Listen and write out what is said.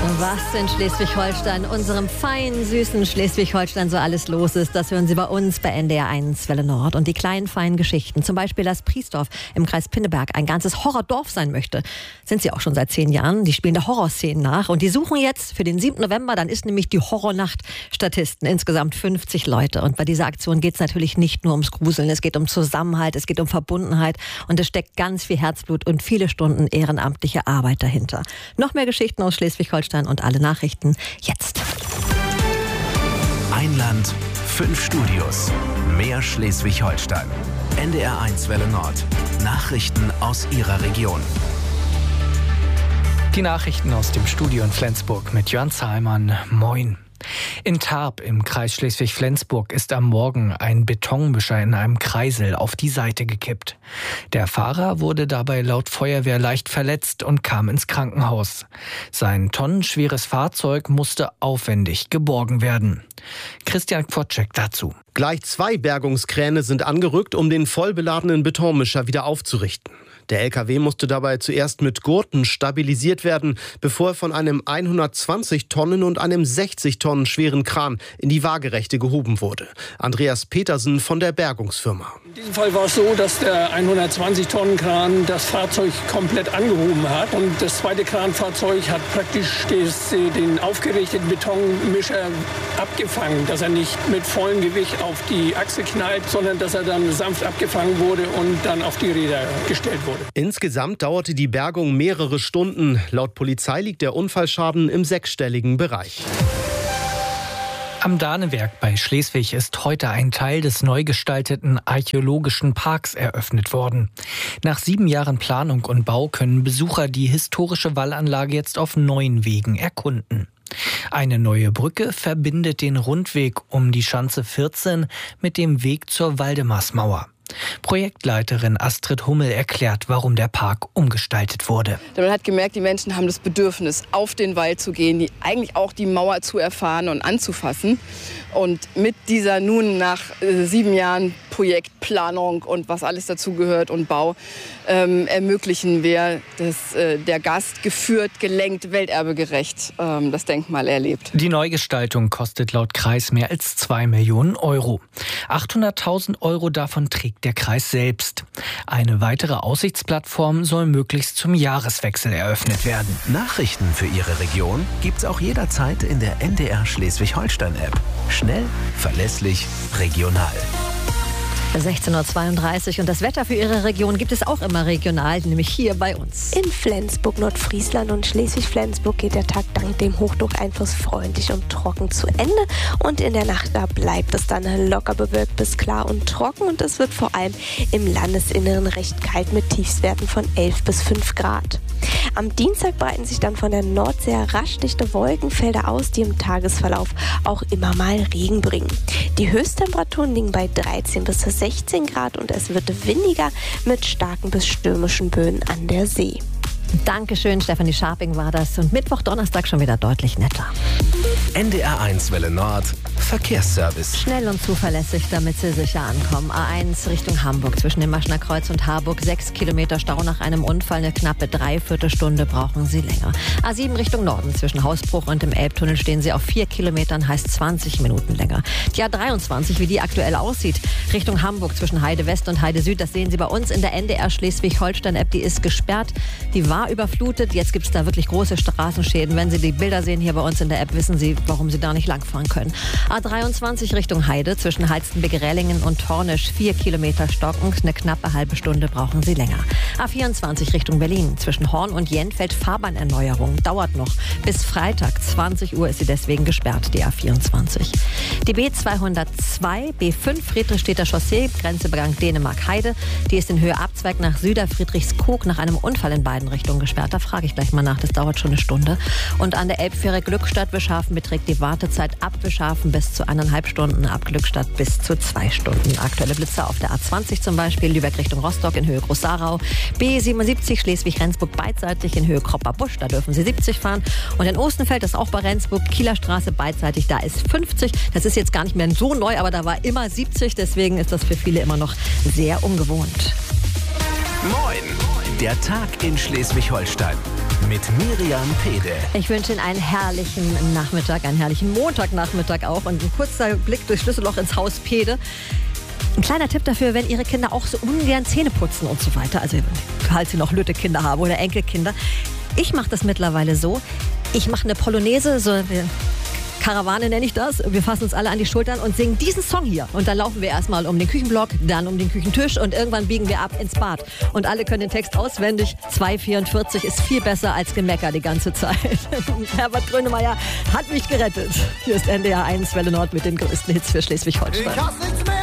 Was in Schleswig-Holstein, unserem feinen, süßen Schleswig-Holstein, so alles los ist, das hören Sie bei uns bei NDR 1 Welle Nord. Und die kleinen, feinen Geschichten, zum Beispiel, dass Priesdorf im Kreis Pinneberg ein ganzes Horrordorf sein möchte, sind sie auch schon seit 10 Jahren. Die spielen da Horrorszenen nach und die suchen jetzt für den 7. November, dann ist nämlich die Horrornacht, Statisten, insgesamt 50 Leute. Und bei dieser Aktion geht es natürlich nicht nur ums Gruseln, es geht um Zusammenhalt, es geht um Verbundenheit und es steckt ganz viel Herzblut und viele Stunden ehrenamtliche Arbeit dahinter. Noch mehr Geschichten aus Schleswig-Holstein und alle Nachrichten jetzt. Ein Land, 5 Studios, mehr Schleswig-Holstein. NDR 1 Welle Nord. Nachrichten aus Ihrer Region. Die Nachrichten aus dem Studio in Flensburg mit Jörn Zahlmann. Moin. In Tarp im Kreis Schleswig-Flensburg ist am Morgen ein Betonmischer in einem Kreisel auf die Seite gekippt. Der Fahrer wurde dabei laut Feuerwehr leicht verletzt und kam ins Krankenhaus. Sein tonnenschweres Fahrzeug musste aufwendig geborgen werden. Christian Kwotschek dazu. Gleich 2 Bergungskräne sind angerückt, um den vollbeladenen Betonmischer wieder aufzurichten. Der LKW musste dabei zuerst mit Gurten stabilisiert werden, bevor er von einem 120 Tonnen und einem 60 Tonnen schweren Kran in die Waagerechte gehoben wurde. Andreas Petersen von der Bergungsfirma. In diesem Fall war es so, dass der 120 Tonnen Kran das Fahrzeug komplett angehoben hat. Und das zweite Kranfahrzeug hat praktisch den aufgerichteten Betonmischer abgefangen, dass er nicht mit vollem Gewicht auf die Achse knallt, sondern dass er dann sanft abgefangen wurde und dann auf die Räder gestellt wurde. Insgesamt dauerte die Bergung mehrere Stunden. Laut Polizei liegt der Unfallschaden im 6-stelligen Bereich. Am Danewerk bei Schleswig ist heute ein Teil des neu gestalteten archäologischen Parks eröffnet worden. Nach 7 Jahren Planung und Bau können Besucher die historische Wallanlage jetzt auf neuen Wegen erkunden. Eine neue Brücke verbindet den Rundweg um die Schanze 14 mit dem Weg zur Waldemarsmauer. Projektleiterin Astrid Hummel erklärt, warum der Park umgestaltet wurde. Man hat gemerkt, die Menschen haben das Bedürfnis, auf den Wald zu gehen, eigentlich auch die Mauer zu erfahren und anzufassen. Und mit dieser nun nach 7 Jahren Projektplanung und was alles dazugehört und Bau, ermöglichen wir, dass der Gast geführt, gelenkt, welterbegerecht das Denkmal erlebt. Die Neugestaltung kostet laut Kreis mehr als 2 Millionen Euro. 800.000 Euro davon trägt der Kreis selbst. Eine weitere Aussichtsplattform soll möglichst zum Jahreswechsel eröffnet werden. Nachrichten für Ihre Region gibt's auch jederzeit in der NDR Schleswig-Holstein-App. Schnell, verlässlich, regional. 16:32 Uhr und das Wetter für Ihre Region gibt es auch immer regional, nämlich hier bei uns. In Flensburg, Nordfriesland und Schleswig-Flensburg geht der Tag dank dem Hochdruckeinfluss freundlich und trocken zu Ende. Und in der Nacht, da bleibt es dann locker bewölkt bis klar und trocken. Und es wird vor allem im Landesinneren recht kalt mit Tiefstwerten von 11 bis 5 Grad. Am Dienstag breiten sich dann von der Nordsee rasch dichte Wolkenfelder aus, die im Tagesverlauf auch immer mal Regen bringen. Die Höchsttemperaturen liegen bei 13 bis 16 Grad und es wird windiger mit starken bis stürmischen Böen an der See. Dankeschön, Stefanie Scharping war das. Und Mittwoch, Donnerstag schon wieder deutlich netter. NDR 1 Welle Nord. Verkehrsservice. Schnell und zuverlässig, damit Sie sicher ankommen. A1 Richtung Hamburg zwischen dem Maschner Kreuz und Harburg. 6 Kilometer Stau nach einem Unfall. Eine knappe Dreiviertelstunde brauchen Sie länger. A7 Richtung Norden zwischen Hausbruch und dem Elbtunnel stehen Sie auf 4 Kilometern, heißt 20 Minuten länger. Die A23, wie die aktuell aussieht, Richtung Hamburg zwischen Heide West und Heide Süd, das sehen Sie bei uns in der NDR Schleswig-Holstein-App. Die ist gesperrt, die war überflutet. Jetzt gibt es da wirklich große Straßenschäden. Wenn Sie die Bilder sehen hier bei uns in der App, wissen Sie, warum Sie da nicht langfahren können. A23 Richtung Heide zwischen Halstenbeke-Rellingen und Hornisch 4 Kilometer stockend. Eine knappe halbe Stunde brauchen Sie länger. A24 Richtung Berlin zwischen Horn und Jenfeld Fahrbahnerneuerung. Dauert noch. Bis Freitag 20 Uhr ist sie deswegen gesperrt, die A24. Die B202 B5 Friedrichstädter Chaussee, Grenzübergang Dänemark-Heide. Die ist in Höhe Abzweig nach Süderfriedrichskoog nach einem Unfall in beiden Richtungen gesperrt. Da frage ich gleich mal nach, das dauert schon eine Stunde. Und an der Elbfähre Glückstadt-Wischhafen beträgt die Wartezeit ab Wischhafen bis zu 1,5 Stunden, ab Glückstadt bis zu 2 Stunden. Aktuelle Blitzer auf der A20 zum Beispiel, Lübeck Richtung Rostock in Höhe Groß-Sarau. B77 Schleswig-Rendsburg beidseitig in Höhe Kropper-Busch, da dürfen Sie 70 fahren. Und in Ostenfeld, das ist auch bei Rendsburg, Kieler Straße beidseitig, da ist 50. Das ist jetzt gar nicht mehr so neu, aber da war immer 70, deswegen ist das für viele immer noch sehr ungewohnt. Moin! Der Tag in Schleswig-Holstein mit Miriam Pede. Ich wünsche Ihnen einen herrlichen Nachmittag, einen herrlichen Montagnachmittag auch und ein kurzer Blick durchs Schlüsselloch ins Haus Pede. Ein kleiner Tipp dafür, wenn Ihre Kinder auch so ungern Zähne putzen und so weiter, also falls Sie noch Lütte-Kinder haben oder Enkelkinder. Ich mache das mittlerweile so, ich mache eine Polonaise, so eine Karawane nenne ich das. Wir fassen uns alle an die Schultern und singen diesen Song hier. Und dann laufen wir erstmal um den Küchenblock, dann um den Küchentisch und irgendwann biegen wir ab ins Bad. Und alle können den Text auswendig. 2,44 ist viel besser als Gemecker die ganze Zeit. Herbert Grönemeyer hat mich gerettet. Hier ist NDR 1 Welle Nord mit den größten Hits für Schleswig-Holstein.